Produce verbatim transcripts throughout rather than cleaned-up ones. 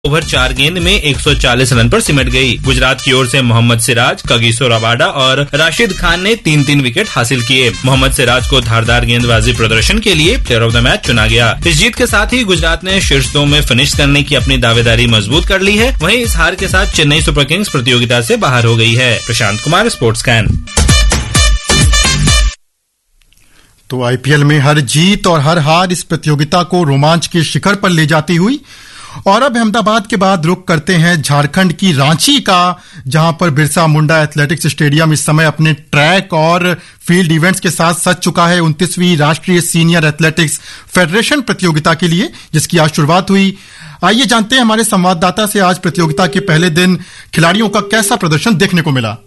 Over चार गेंद में एक सौ चालीस रन पर सिमट गई। गुजरात की ओर से मोहम्मद सिराज, कगिसो रबाडा और राशिद खान ने तीन तीन विकेट हासिल किए। मोहम्मद सिराज को धारदार गेंदबाजी प्रदर्शन के लिए प्लेयर ऑफ द मैच चुना गया। इस जीत के साथ ही गुजरात ने शीर्ष दो में फिनिश करने की अपनी दावेदारी मजबूत कर ली है। वहीं इस हार के साथ चेन्नई सुपर किंग्स प्रतियोगिता से बाहर हो गई है। Prashant Kumar, sports can. तो आईपीएल में हर जीत और हर हार इस प्रतियोगिता को रोमांच के शिखर पर ले जाती हुई। और अब अहमदाबाद के बाद रुख करते हैं झारखंड की रांची का, जहां पर बिरसा मुंडा एथलेटिक्स स्टेडियम इस समय अपने ट्रैक और फील्ड इवेंट्स के साथ सज चुका है उनतीसवीं राष्ट्रीय सीनियर एथलेटिक्स फेडरेशन प्रतियोगिता के लिए, जिसकी आज शुरुआत हुई। आइए जानते हैं हमारे संवाददाता से आज प्रतियोगिता के पहले दिन खिलाड़ियों का कैसा प्रदर्शन देखने को मिला।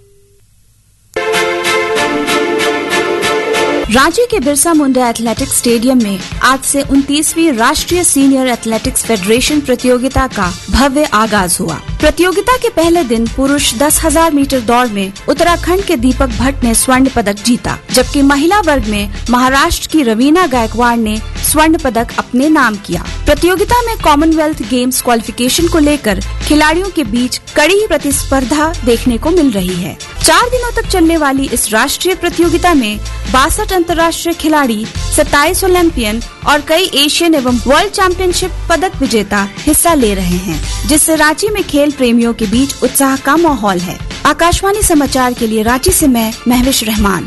रांची के बिरसा मुंडा एथलेटिक्स स्टेडियम में आज से उनतीसवीं राष्ट्रीय सीनियर एथलेटिक्स फेडरेशन प्रतियोगिता का भव्य आगाज हुआ। प्रतियोगिता के पहले दिन पुरुष दस हजार मीटर दौड़ में उत्तराखंड के दीपक भट्ट ने स्वर्ण पदक जीता, जबकि महिला वर्ग में महाराष्ट्र की रवीना गायकवाड़ ने स्वर्ण पदक अपने नाम किया। प्रतियोगिता में कॉमनवेल्थ गेम्स क्वालिफिकेशन को लेकर खिलाड़ियों के बीच कड़ी प्रतिस्पर्धा देखने को मिल रही है। चार दिनों तक चलने वाली इस राष्ट्रीय प्रतियोगिता में बासठ अंतर्राष्ट्रीय खिलाड़ी, सत्ताईस ओलंपियन और कई एशियन एवं वर्ल्ड चैंपियनशिप पदक विजेता हिस्सा ले रहे हैं, जिससे रांची में खेल प्रेमियों के बीच उत्साह का माहौल है। आकाशवाणी समाचार के लिए रांची से मैं महविश रहमान।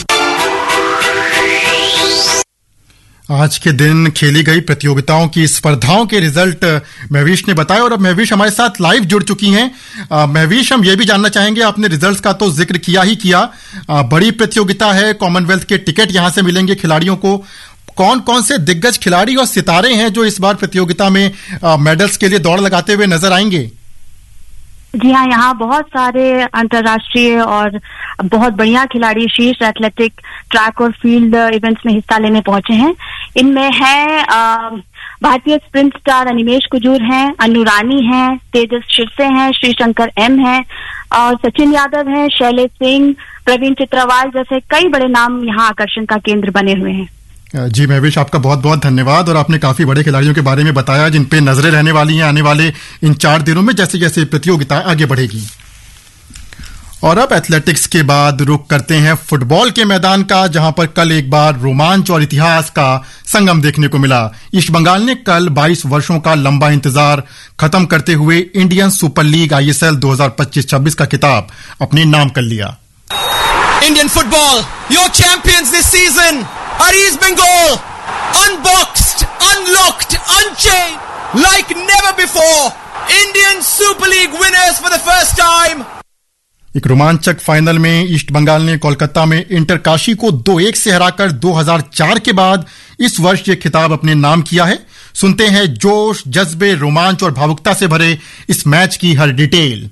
आज के दिन खेली गई प्रतियोगिताओं की स्पर्धाओं के रिजल्ट महविश ने बताया और अब महविश हमारे साथ लाइव जुड़ चुकी हैं। महविश, हम ये भी जानना चाहेंगे, आपने रिजल्ट्स का तो जिक्र किया ही किया, आ, बड़ी प्रतियोगिता है, कॉमनवेल्थ के टिकट यहां से मिलेंगे खिलाड़ियों को। कौन कौन से दिग्गज खिलाड़ी और सितारे हैं जो इस बार प्रतियोगिता में आ, मेडल्स के लिए दौड़ लगाते हुए नजर आएंगे? जी हाँ, यहाँ बहुत सारे अंतर्राष्ट्रीय और बहुत बढ़िया खिलाड़ी शीर्ष एथलेटिक, ट्रैक और फील्ड इवेंट्स में हिस्सा लेने पहुंचे हैं। इनमें है भारतीय स्प्रिंट स्टार अनिमेश कुजूर हैं, अनु रानी हैं, तेजस शिरसे हैं, श्रीशंकर एम हैं और सचिन यादव हैं, शैलेश सिंह, प्रवीण चित्रवाल जैसे कई बड़े नाम यहाँ आकर्षण का केंद्र बने हुए हैं। जी महविश, आपका बहुत बहुत धन्यवाद। और आपने काफी बड़े खिलाड़ियों के बारे में बताया जिन पे नजरें रहने वाली हैं आने वाले इन चार दिनों में जैसे जैसे प्रतियोगिता आगे बढ़ेगी। और अब एथलेटिक्स के बाद रुख करते हैं फुटबॉल के मैदान का, जहां पर कल एक बार रोमांच और इतिहास का संगम देखने को मिला। ईस्ट बंगाल ने कल बाईस वर्षों का लंबा इंतजार खत्म करते हुए इंडियन सुपर लीग आईएसएल दो हज़ार पच्चीस छब्बीस का खिताब अपने नाम कर लिया। Indian football, your champions this season are East Bengal, unboxed, unlocked, unchained, like never before. Indian Super League winners for the first time. एक रोमांचक फाइनल में ईस्ट बंगाल ने कोलकाता में इंटर काशी को दो एक से हराकर दो हज़ार चार के बाद इस वर्ष ये खिताब अपने नाम किया है। सुनते हैं जोश, जज्बे, रोमांच और भावुकता से भरे इस मैच की हर डिटेल।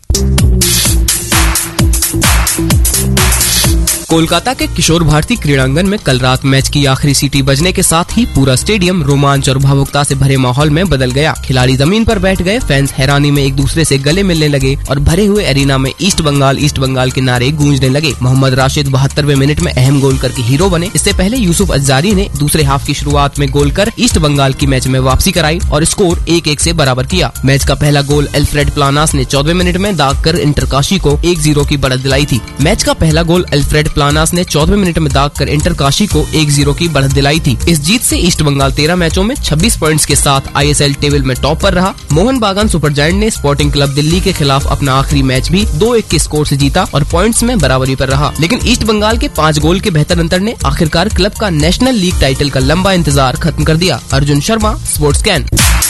कोलकाता के किशोर भारती क्रीड़ांगन में कल रात मैच की आखिरी सीटी बजने के साथ ही पूरा स्टेडियम रोमांच और भावुकता से भरे माहौल में बदल गया। खिलाड़ी जमीन पर बैठ गए, फैंस हैरानी में एक दूसरे से गले मिलने लगे और भरे हुए एरिना में ईस्ट बंगाल ईस्ट बंगाल के नारे गूंजने लगे। मोहम्मद राशिद बहत्तरवें मिनट में अहम गोल करके हीरो बने। इससे पहले यूसुफ अज़ारी ने दूसरे हाफ की शुरुआत में गोल कर ईस्ट बंगाल की मैच में वापसी कराई और स्कोर एक एक से बराबर किया। मैच का पहला गोल एल्फ्रेड प्लानास ने चौदहवें मिनट में दाग कर इंटरकाशी को एक जीरो की बढ़त दिलाई थी। मैच का पहला गोल एल्फ्रेड प्लानास ने चौदहवें मिनट में दाग कर इंटरकाशी को एक जीरो की बढ़त दिलाई थी। इस जीत से ईस्ट बंगाल तेरह मैचों में छब्बीस पॉइंट्स के साथ आईएसएल टेबल में टॉप पर रहा। मोहन बागान सुपर जायंट ने स्पोर्टिंग क्लब दिल्ली के खिलाफ अपना आखिरी मैच भी दो एक के स्कोर से जीता और पॉइंट्स में बराबरी पर रहा। लेकिन ईस्ट बंगाल के पाँच गोल के बेहतर अंतर ने आखिरकार क्लब का नेशनल लीग टाइटल का लंबा इंतजार खत्म कर दिया। Arjun Sharma, sports can.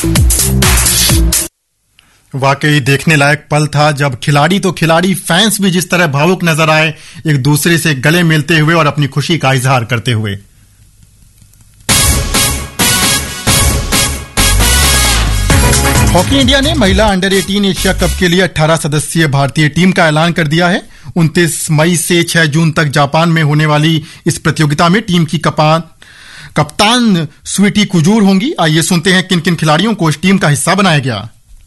वाकई देखने लायक पल था जब खिलाड़ी तो खिलाड़ी, फैंस भी जिस तरह भावुक नजर आए, एक दूसरे से गले मिलते हुए और अपनी खुशी का इजहार करते हुए। हॉकी इंडिया ने महिला अंडर अठारह एशिया कप के लिए अठारह सदस्यीय भारतीय टीम का ऐलान कर दिया है। उनतीस मई से छह जून तक जापान में होने वाली इस प्रतियोगिता में टीम की कप्तान कप्तान स्वीटी कुजूर होंगी। आइए सुनते हैं किन किन खिलाड़ियों को इस टीम का हिस्सा बनाया गया।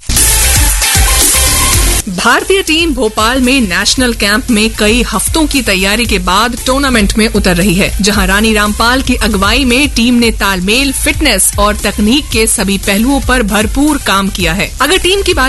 भारतीय टीम भोपाल में नेशनल कैंप में कई हफ्तों की तैयारी के बाद टूर्नामेंट में उतर रही है, जहां रानी रामपाल की अगुवाई में टीम ने तालमेल, फिटनेस और तकनीक के सभी पहलुओं पर भरपूर काम किया है। अगर टीम की बात